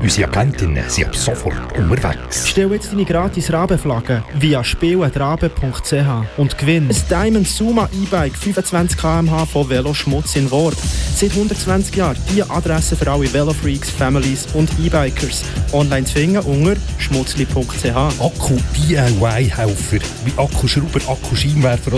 Unsere Agentinnen sind ab sofort unterwegs. Stell jetzt deine gratis Rabenflagge via spiel@rabe.ch und gewinn ein Diamond Suma E-Bike 25 km/h von Veloschmutz in Worb. Seit 120 Jahren die Adresse für alle Velofreaks, Families und E-Bikers. Online zu finden unter schmutzli.ch. Akku-DIY-Helfer wie Akkuschrauber, Akkuscheinwerfer oder